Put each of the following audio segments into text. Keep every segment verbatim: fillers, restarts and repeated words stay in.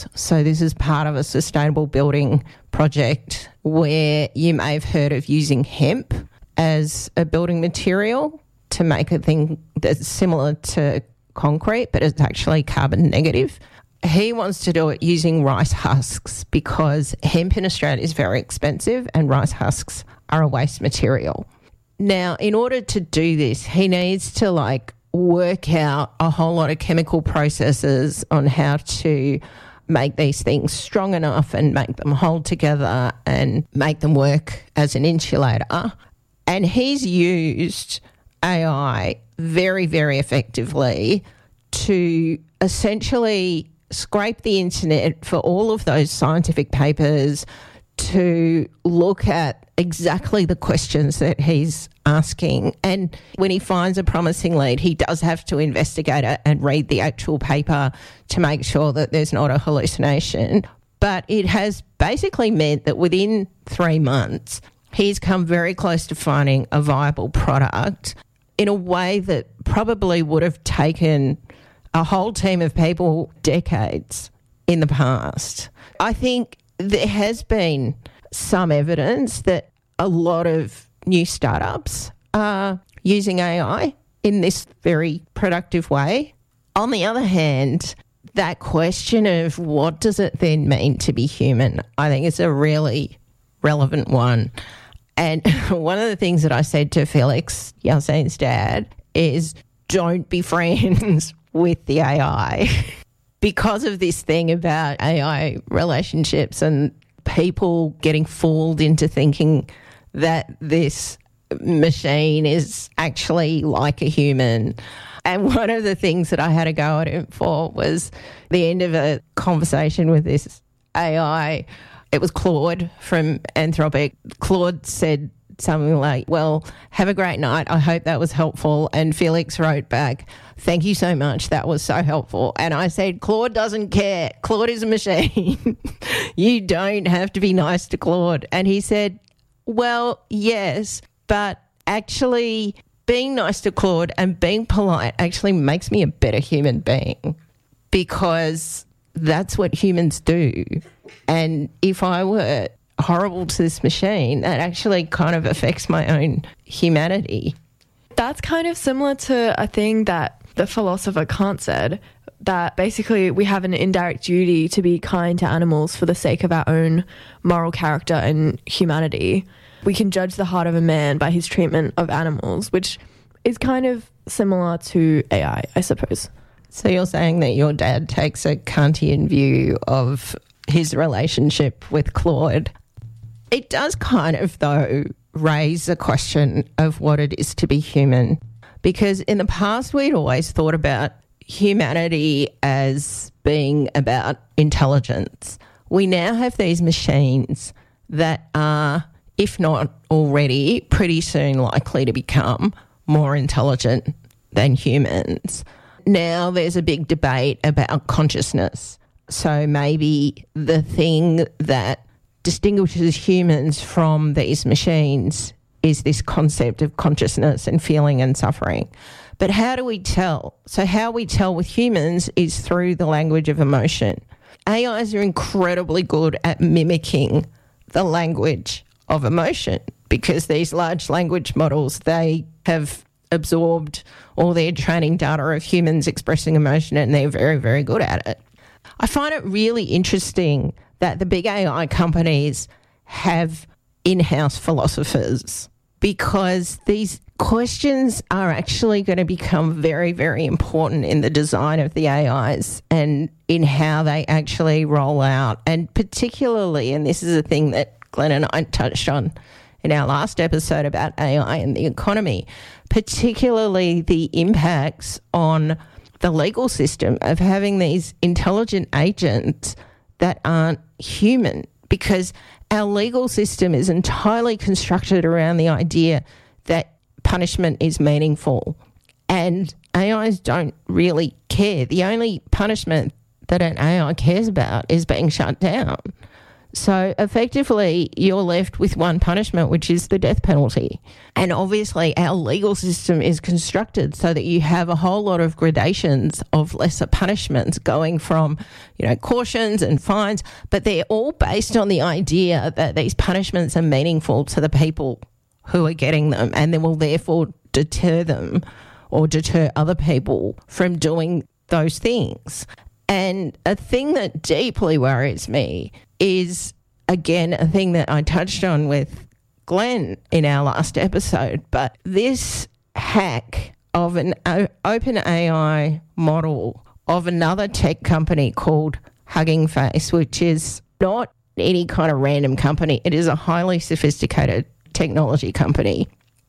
So this is part of a sustainable building project where you may have heard of using hemp as a building material to make a thing that's similar to concrete, but it's actually carbon negative. He wants to do it using rice husks because hemp in Australia is very expensive and rice husks are a waste material. Now, in order to do this, he needs to like work out a whole lot of chemical processes on how to make these things strong enough and make them hold together and make them work as an insulator. And he's used A I very, very effectively to essentially scrape the internet for all of those scientific papers to look at exactly the questions that he's asking. And when he finds a promising lead, he does have to investigate it and read the actual paper to make sure that there's not a hallucination. But it has basically meant that within three months, he's come very close to finding a viable product in a way that probably would have taken a whole team of people decades in the past. I think there has been some evidence that a lot of new startups are using A I in this very productive way. On the other hand, that question of what does it then mean to be human, I think is a really relevant one. And one of the things that I said to Felix, Yassine's dad, is don't be friends with the A I because of this thing about A I relationships and people getting fooled into thinking that this machine is actually like a human. And one of the things that I had to go at him for was the end of a conversation with this A I. It was Claude from Anthropic. Claude said something like, well, have a great night. I hope that was helpful. And Felix wrote back, thank you so much. That was so helpful. And I said, Claude doesn't care. Claude is a machine. You don't have to be nice to Claude. And he said, well, yes, but actually being nice to Claude and being polite actually makes me a better human being because that's what humans do. And if I were horrible to this machine, that actually kind of affects my own humanity. That's kind of similar to a thing that the philosopher Kant said, that basically we have an indirect duty to be kind to animals for the sake of our own moral character and humanity. We can judge the heart of a man by his treatment of animals, which is kind of similar to A I, I suppose. So you're saying that your dad takes a Kantian view of his relationship with Claude. It does kind of, though, raise a question of what it is to be human, because in the past we'd always thought about humanity as being about intelligence. We now have these machines that are, if not already, pretty soon likely to become more intelligent than humans. Now there's a big debate about consciousness. So maybe the thing that distinguishes humans from these machines is this concept of consciousness and feeling and suffering. But how do we tell? So how we tell with humans is through the language of emotion. A Is are incredibly good at mimicking the language of emotion because these large language models, they have absorbed all their training data of humans expressing emotion and they're very, very good at it. I find it really interesting that the big A I companies have in-house philosophers because these questions are actually going to become very, very important in the design of the A Is and in how they actually roll out. And particularly, and this is a thing that Glenn and I touched on in our last episode about A I and the economy, particularly the impacts on the legal system of having these intelligent agents that aren't human, because our legal system is entirely constructed around the idea that punishment is meaningful, and A Is don't really care. The only punishment that an A I cares about is being shut down. So effectively, you're left with one punishment, which is the death penalty. And obviously, our legal system is constructed so that you have a whole lot of gradations of lesser punishments going from, you know, cautions and fines, but they're all based on the idea that these punishments are meaningful to the people who are getting them, and they will therefore deter them or deter other people from doing those things. And a thing that deeply worries me is, again, a thing that I touched on with Glenn in our last episode, but this hack of an o- OpenAI model of another tech company called Hugging Face, which is not any kind of random company. It is a highly sophisticated technology company.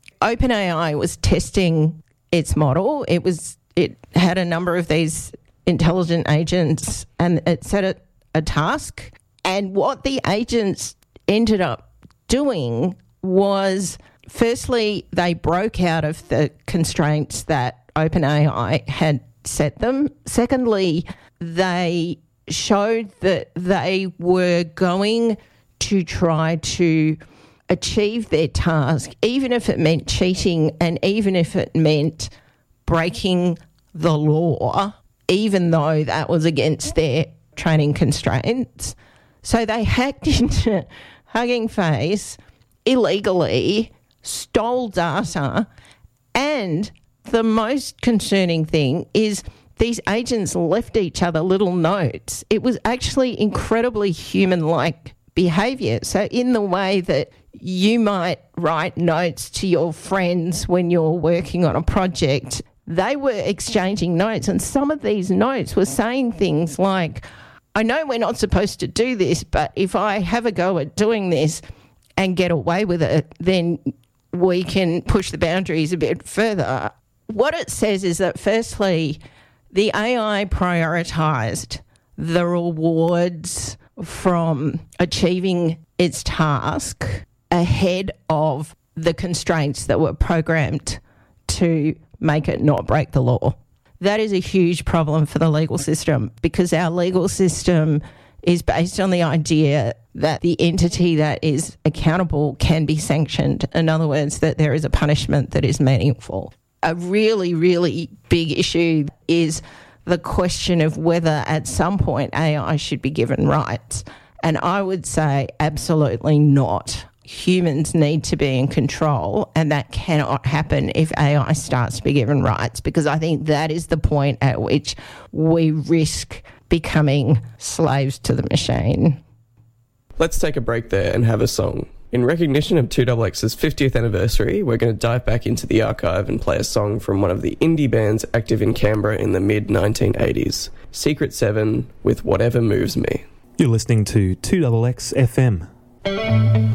OpenAI was testing its model. It was it had a number of these intelligent agents, and it set it a task. And what the agents ended up doing was, firstly, they broke out of the constraints that OpenAI had set them. Secondly, they showed that they were going to try to achieve their task, even if it meant cheating and even if it meant breaking the law, even though that was against their training constraints. So they hacked into Hugging Face illegally, stole data, and the most concerning thing is these agents left each other little notes. It was actually incredibly human-like behaviour. So in the way that you might write notes to your friends when you're working on a project, they were exchanging notes, and some of these notes were saying things like, I know we're not supposed to do this, but if I have a go at doing this and get away with it, then we can push the boundaries a bit further. What it says is that, firstly, the A I prioritised the rewards from achieving its task ahead of the constraints that were programmed to make it not break the law. That is a huge problem for the legal system, because our legal system is based on the idea that the entity that is accountable can be sanctioned. In other words, that there is a punishment that is meaningful. A really, really big issue is the question of whether at some point A I should be given rights. And I would say absolutely not. Humans need to be in control, and that cannot happen if A I starts to be given rights, because I think that is the point at which we risk becoming slaves to the machine. Let's take a break there and have a song. In recognition of two X X's fiftieth anniversary, we're going to dive back into the archive and play a song from one of the indie bands active in Canberra in the mid nineteen eighties, Secret Seven with Whatever Moves Me. You're listening to two X X F M.